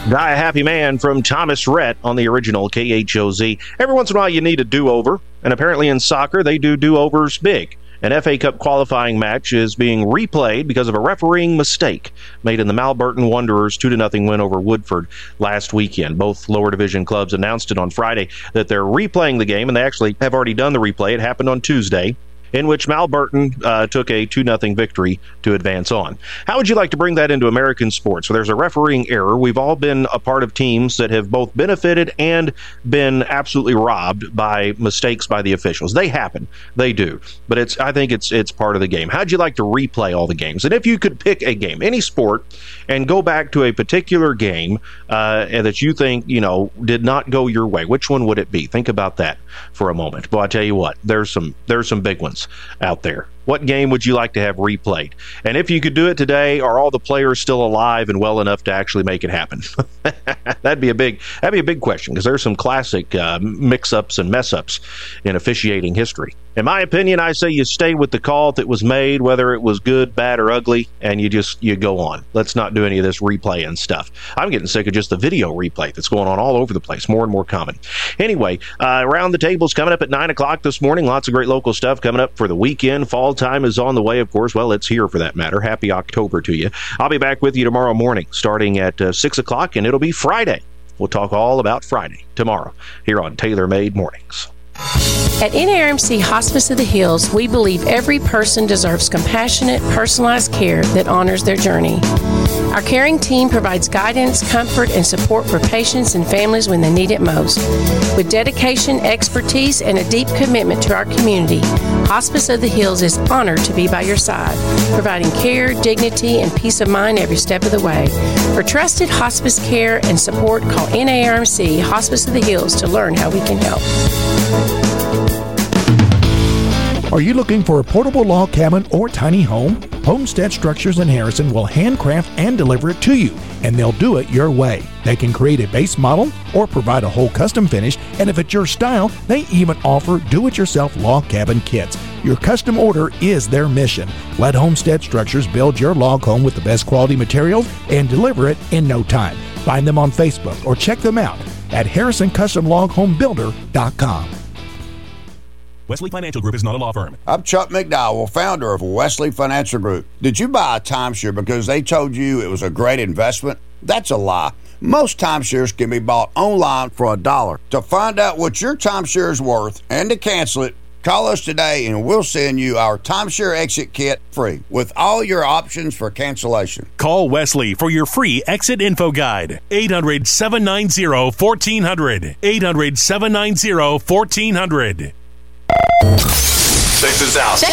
Die a Happy Man from Thomas Rhett on the original KHOZ. Every once in a while you need a do-over, and apparently in soccer they do do-overs big. An FA Cup qualifying match is being replayed because of a refereeing mistake made in the Malburton Wanderers 2-0 win over Woodford last weekend. Both lower division clubs announced it on Friday that they're replaying the game, and they actually have already done the replay. It happened on Tuesday, in which Malburton took a 2-0 victory to advance on. How would you like to bring that into American sports? So there's a refereeing error. We've all been a part of teams that have both benefited and been absolutely robbed by mistakes by the officials. They happen. They do. But I think it's part of the game. How'd you like to replay all the games? And if you could pick a game, any sport, and go back to a particular game that you think, did not go your way, which one would it be? Think about that for a moment. Well, I tell you what, there's some big ones out there. What game would you like to have replayed? And if you could do it today, are all the players still alive and well enough to actually make it happen? That'd be a big question, because there's some classic mix-ups and mess-ups in officiating history. In my opinion, I say you stay with the call that was made, whether it was good, bad, or ugly, and you go on. Let's not do any of this replaying stuff. I'm getting sick of just the video replay that's going on all over the place, more and more common. Anyway, Around the Table's coming up at 9 o'clock this morning. Lots of great local stuff coming up for the weekend. Fall time is on the way, of course. Well, it's here for that matter. Happy October to you. I'll be back with you tomorrow morning, starting at 6 o'clock, and it'll be Friday. We'll talk all about Friday tomorrow here on Taylor Made Mornings. At NARMC Hospice of the Hills, we believe every person deserves compassionate, personalized care that honors their journey. Our caring team provides guidance, comfort, and support for patients and families when they need it most. With dedication, expertise, and a deep commitment to our community, Hospice of the Hills is honored to be by your side, providing care, dignity, and peace of mind every step of the way. For trusted hospice care and support, call NARMC Hospice of the Hills to learn how we can help. Are you looking for a portable log cabin or tiny home? Homestead Structures in Harrison will handcraft and deliver it to you, and they'll do it your way. They can create a base model or provide a whole custom finish, and if it's your style, they even offer do-it-yourself log cabin kits. Your custom order is their mission. Let Homestead Structures build your log home with the best quality materials and deliver it in no time. Find them on Facebook or check them out at HarrisonCustomLogHomeBuilder.com. Wesley Financial Group is not a law firm. I'm Chuck McDowell, founder of Wesley Financial Group. Did you buy a timeshare because they told you it was a great investment? That's a lie. Most timeshares can be bought online for $1. To find out what your timeshare is worth and to cancel it, call us today and we'll send you our timeshare exit kit free with all your options for cancellation. Call Wesley for your free exit info guide. 800-790-1400. 800-790-1400. Check this out.